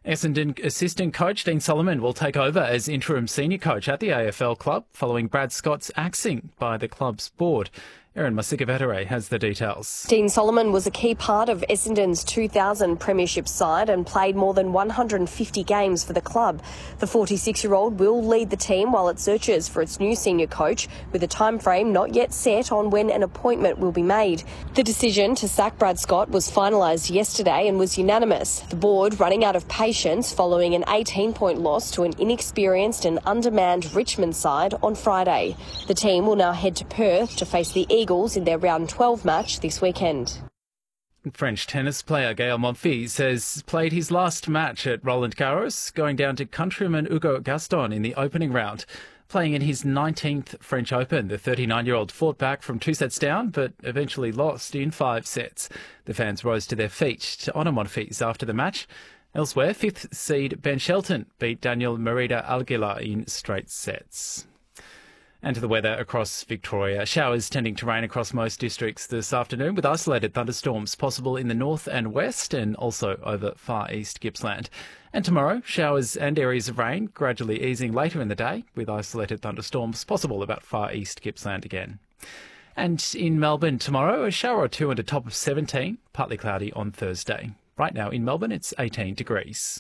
Essendon assistant coach Dean Solomon will take over as interim senior coach at the AFL club following Brad Scott's axing by the club's board. Erin Masika-Vettere has the details. Dean Solomon was a key part of Essendon's 2000 premiership side and played more than 150 games for the club. The 46-year-old will lead the team while it searches for its new senior coach, with a time frame not yet set on when an appointment will be made. The decision to sack Brad Scott was finalised yesterday and was unanimous, the board running out of patience following an 18-point loss to an inexperienced and undermanned Richmond side on Friday. The team will now head to Perth to face the Eagles in their round 12 match this weekend. French tennis player Gael Monfils has played his last match at Roland Garros, going down to countryman Hugo Gaston in the opening round. Playing in his 19th French Open, the 39-year-old fought back from 2 sets down, but eventually lost in 5 sets. The fans rose to their feet to honour Monfils after the match. Elsewhere, 5th seed Ben Shelton beat Daniel Merida Aguilar in straight sets. And to the weather across Victoria. Showers tending to rain across most districts this afternoon, with isolated thunderstorms possible in the north and west and also over far east Gippsland. And tomorrow, showers and areas of rain gradually easing later in the day, with isolated thunderstorms possible about far east Gippsland again. And in Melbourne tomorrow, a shower or two and a top of 17, partly cloudy on Thursday. Right now in Melbourne, it's 18 degrees.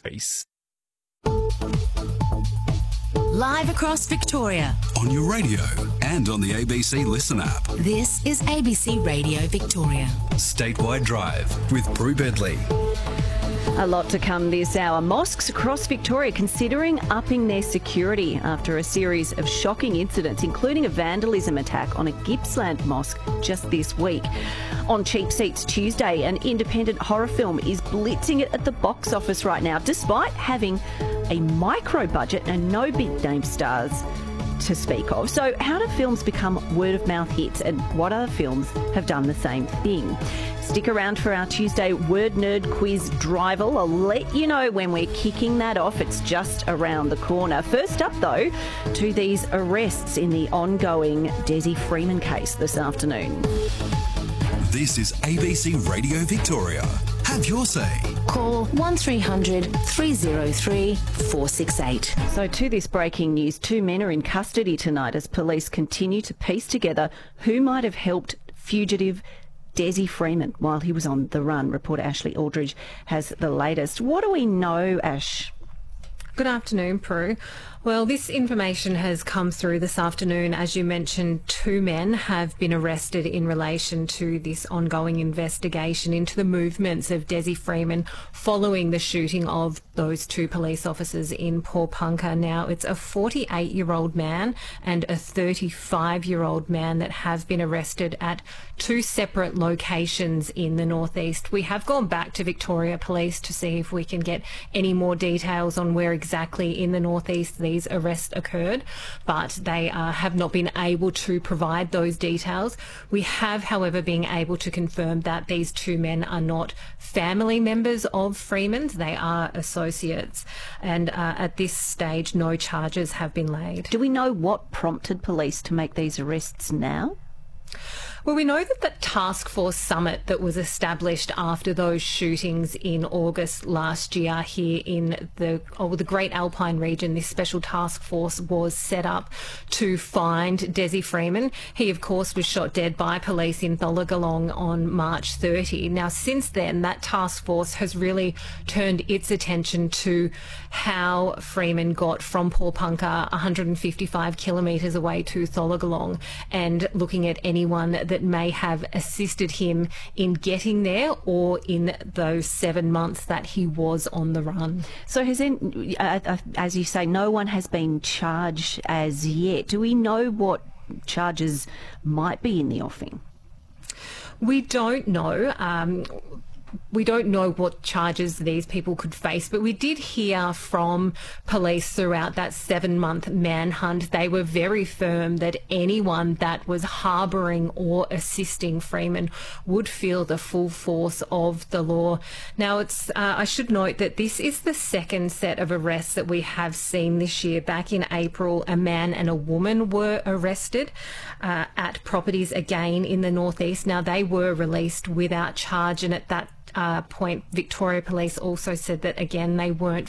Live across Victoria. On your radio and on the ABC Listen app. This is ABC Radio Victoria. Statewide Drive with Prue Bedley. A lot to come this hour. Mosques across Victoria considering upping their security after a series of shocking incidents, including a vandalism attack on a Gippsland mosque just this week. On Cheap Seats Tuesday, an independent horror film is blitzing it at the box office right now, despite having a micro budget and no big name stars to speak of. So how do films become word-of-mouth hits, and what other films have done the same thing? Stick around for our Tuesday Word Nerd Quiz Drival. I'll let you know when we're kicking that off. It's just around the corner. First up, though, to these arrests in the ongoing Desi Freeman case this afternoon. This is ABC Radio Victoria. Have your say. Call 1300 303 468. So to this breaking news, 2 men are in custody tonight as police continue to piece together who might have helped fugitive Desi Freeman while he was on the run. Reporter Ashley Aldridge has the latest. What do we know, Ash? Good afternoon, Prue. Well, this information has come through this afternoon. As you mentioned, 2 men have been arrested in relation to this ongoing investigation into the movements of Desi Freeman following the shooting of those 2 police officers in Paul-Punker. Now, it's a 48-year-old man and a 35-year-old man that have been arrested at 2 separate locations in the northeast. We have gone back to Victoria Police to see if we can get any more details on where exactly in the northeast these arrests occurred, but they have not been able to provide those details. We have, however, been able to confirm that these 2 men are not family members of Freeman's. They are associates, and at this stage no charges have been laid. Do we know what prompted police to make these arrests now? Well, we know that the task force summit that was established after those shootings in August last year here in the Great Alpine region, this special task force was set up to find Desi Freeman. He, of course, was shot dead by police in Tholagolong on March 30. Now, since then, that task force has really turned its attention to how Freeman got from Paul-Punker 155 kilometres away to Tholagolong, and looking at anyone that may have assisted him in getting there or in those 7 months that he was on the run. So as you say, no one has been charged as yet. Do we know what charges might be in the offing? We don't know. We don't know what charges these people could face, but we did hear from police throughout that 7-month manhunt. They were very firm that anyone that was harbouring or assisting Freeman would feel the full force of the law. Now, I should note that this is the second set of arrests that we have seen this year. Back in April, a man and a woman were arrested at properties again in the northeast. Now, they were released without charge, and at that point, Victoria Police also said that, again, they weren't